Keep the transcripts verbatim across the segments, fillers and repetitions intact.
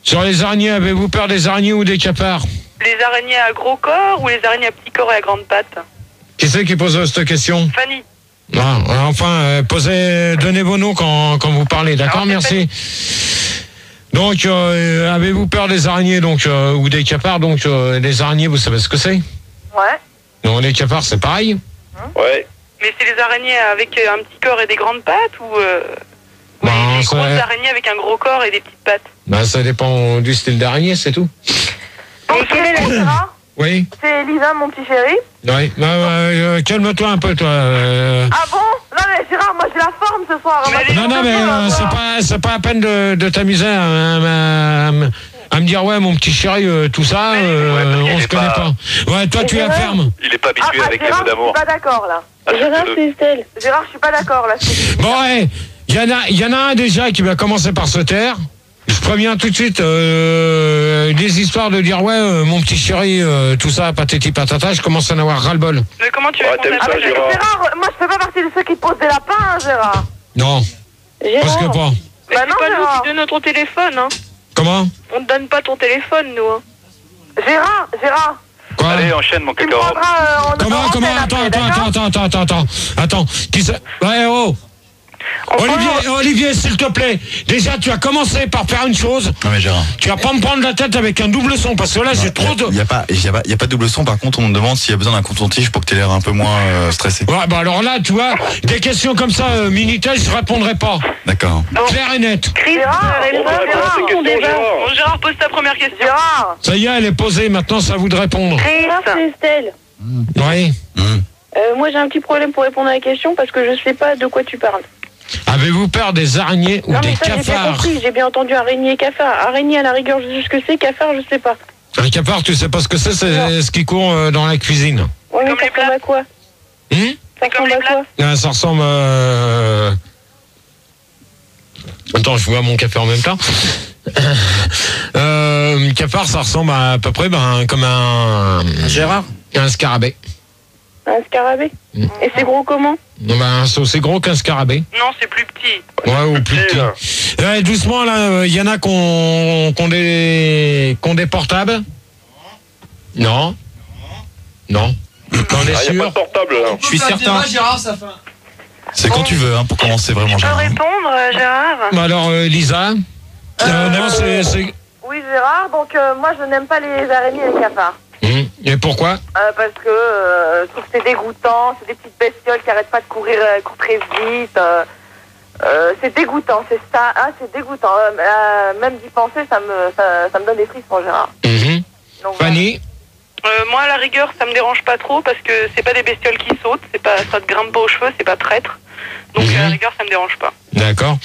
Sur les araignées, avez-vous peur des araignées ou des cafards? Les araignées à gros corps ou les araignées à petit corps et à grandes pattes? Qui c'est qui pose cette question? Fanny. Ah, enfin, euh, posez, donnez vos noms quand, quand vous parlez, d'accord? Alors, Merci. Donc, euh, avez-vous peur des araignées donc euh, ou des cafards? Donc, euh, les araignées, vous savez ce que c'est? Ouais. Non, les cafards, c'est pareil? Ouais. Mais c'est les araignées avec euh, un petit corps et des grandes pattes ou, euh, ou Bah, les, les ça- grosses araignées avec un gros corps et des petites pattes? Ben, ça dépend du style d'araignée, c'est tout. Et quel est le Gérard? Oui? C'est Elisa, mon petit chéri. Oui. Ben, euh, calme-toi un peu, toi. euh. Ah bon? Non mais Gérard, moi j'ai la forme ce soir. Mais Moi, les- je Non, non, te mais dis, euh, moi. c'est pas, c'est pas la peine de, de t'amuser à, à- à- à me dire, ouais, mon petit chéri, euh, tout ça, euh, Ouais, parce qu'il on est se connaît pas- pas. Ouais, toi, tu es ferme. Il est pas Ah, habitué ah, avec les Gérard, mots je d'amour. suis pas d'accord là. Gérard, c'est Estelle. Gérard, je suis pas d'accord là. c'est- Bon, ouais, il y en a, il y en a un déjà qui va commencer par se taire. Je préviens tout de suite euh, des histoires de dire, ouais, euh, mon petit chéri, euh, tout ça, patati patata, je commence à en avoir ras-le-bol. Mais comment tu veux Ouais, qu'on t'as vu sache ça, que- Gérard? Gérard, moi je fais pas partie de ceux qui posent des lapins, hein, Gérard. Non, presque Gérard. pas. Mais Bah c'est non, pas nous Gérard. qui donnons ton téléphone, hein. Comment? On te donne pas ton téléphone, nous, hein. Gérard, Gérard. Quoi? Allez, enchaîne mon Tu me cacahuète. prendras euh, en Comment, en comment, antenne attends, après, attends, d'accord attends, attends, attends, attends, attends, qui ça? Ouais, oh! On Olivier, prend- Olivier, s'il te plaît, déjà, tu as commencé par faire une chose, Non mais Gérard. tu vas pas me prendre la tête avec un double son, parce que là, j'ai trop de... Il n'y a, pas- y a, pas- y a pas de double son, par contre on me demande s'il y a besoin d'un coton-tige pour que tu aies l'air un peu moins euh, stressé. Ouais, bah alors là, tu vois, des questions comme ça, euh, Minitel, je répondrai pas. D'accord. Clair et net. Chris, Gérard, euh, réponds Gérard, à Gérard, ton question, débat. Gérard. Bon, Gérard, pose ta première question. Gérard. Ça y est, elle est posée, maintenant, c'est à vous de répondre. Chris, Estelle. Oui. Mmh. Euh, moi, j'ai un petit problème pour répondre à la question parce que je sais pas de quoi tu parles. Avez-vous peur des araignées ou non, des mais ça, j'ai bien cafards? compris. J'ai bien entendu araignée et cafard. Araignée, à la rigueur, je sais ce que c'est. Cafard, je sais pas. Un cafard, tu sais pas ce que c'est, c'est Non. ce qui court euh, dans la cuisine. Ouais, mais Comme ça les ressemble à quoi? Hum Ça comme ressemble les à quoi? Ah, ça ressemble à... Attends, je vois mon café en même temps. euh, cafard, ça ressemble à, à peu près ben, comme un... Gérard Un scarabée. Un scarabée. Mm. Et c'est gros comment? Ben, c'est aussi gros qu'un scarabée. non, c'est plus petit. Ouais, ou plus petit. là. Ouais, doucement, là, il y en a qui ont qui ont des, qui ont des portables. Non. Non. T'en es Ah, y a pas sûr? de portable là. Je suis certain. C'est quand tu veux, hein, pour commencer vraiment, Tu peux Gérard. répondre, euh, Gérard? Bah alors, euh, Lisa euh, Non, c'est... c'est- Oui, Gérard, donc euh, moi je n'aime pas les araignées et les cafards. Hum. Et pourquoi? Euh, parce que euh, je trouve que c'est dégoûtant, c'est des petites bestioles qui arrêtent pas de courir, euh, courir très vite. euh, euh, c'est dégoûtant, c'est ça, ah, c'est dégoûtant. Euh, euh, même d'y penser, ça me, ça, ça me donne des frissons, Gérard. Mhm. Donc, Fanny? Euh, moi, à la rigueur, ça me dérange pas trop parce que c'est pas des bestioles qui sautent, c'est pas, ça te grimpe pas aux cheveux, c'est pas traître. Donc, Mhm. à la rigueur, ça me dérange pas. D'accord.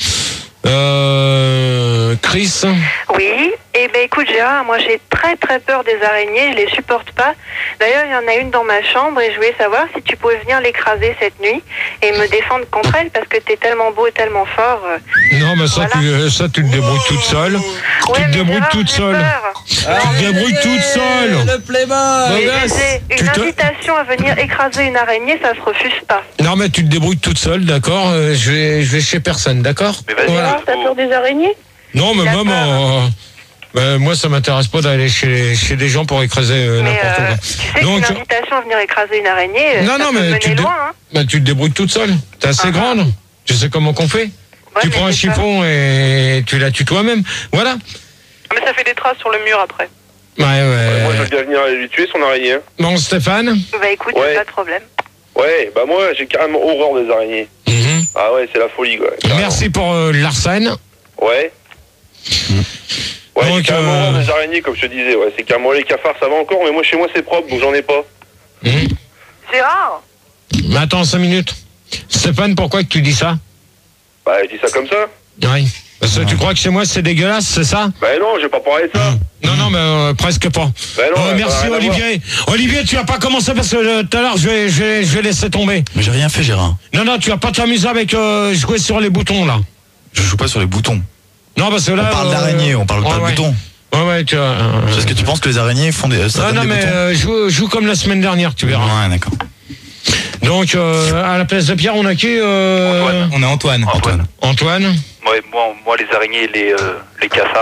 Euh, Chris? Oui, et ben écoute Gérard, moi j'ai très très peur des araignées, je les supporte pas. D'ailleurs, il y en a une dans ma chambre et je voulais savoir si tu pouvais venir l'écraser cette nuit et me défendre contre elle parce que t'es tellement beau et tellement fort. euh. Non, mais ça, Voilà. tu, euh, ça, tu te débrouilles toute seule. Ouais, tu te mais débrouilles Gérard, toute j'ai seule. peur. Tu te débrouilles toute seule. Le playboy. Et gosse. j'ai Tu une te- invitation à venir écraser une araignée, ça se refuse pas. Non, mais tu te débrouilles toute seule, d'accord? Euh, je vais, je vais chez personne, d'accord? Mais vas-y, Voilà. Gérard, t'as peur des araignées? Non, mais D'accord. maman, euh, ben, moi, ça m'intéresse pas d'aller chez, chez des gens pour écraser euh, Mais n'importe euh, quoi. tu sais Donc- qu'une invitation à venir écraser une araignée, Non, ça non, peut mais mener tu, te- loin. Hein. ben, tu te débrouilles toute seule. T'es assez Ah. grande. Tu sais comment qu'on fait. Ouais, tu mais prends un j'ai peur. chiffon et tu la tues toi-même. Voilà. Ah, mais ça fait des traces sur le mur après. Ouais, ouais. Moi je veux bien venir lui tuer son araignée. hein. Bon, Stéphane? Bah écoute, Ouais. pas de problème. Ouais, bah moi j'ai carrément horreur des araignées. Mhm. Ah ouais, c'est la folie quoi. Carrément. Merci pour euh, l'arsène. Ouais. Ouais, Donc, j'ai carrément euh, horreur des araignées comme je te disais. Ouais, c'est carrément les cafards, ça va encore, mais moi chez moi c'est propre, donc j'en ai pas. Mhm. Gérard, Mais attends cinq minutes. Stéphane, pourquoi que tu dis ça? Bah je dis ça comme ça. Oui. Parce que tu crois que chez moi c'est dégueulasse, c'est ça? Bah non, j'ai pas parlé de ça. Non, non, mais euh, presque pas. Bah non, Euh, ça merci n'a rien à Olivier. Olivier, tu vas pas commencer parce que euh, tout à l'heure je vais, je, vais, je vais laisser tomber. Mais j'ai rien fait, Gérard. Non, non, tu vas pas t'amuser avec euh, jouer sur les boutons là. Je joue pas sur les boutons. Non, parce que là. On parle euh, d'araignées, on parle ouais, pas de ouais. boutons. Ouais, ouais, tu vois. euh, Est-ce que tu penses que les araignées font des, ça Non, donne non, des mais boutons euh, joue, joue comme la semaine dernière, tu verras. Ouais, d'accord. Donc, euh, à la place de Pierre, on a qui euh, Antoine. On est Antoine. Antoine. Antoine. Ouais, moi, moi les araignées et les, euh, les cafards.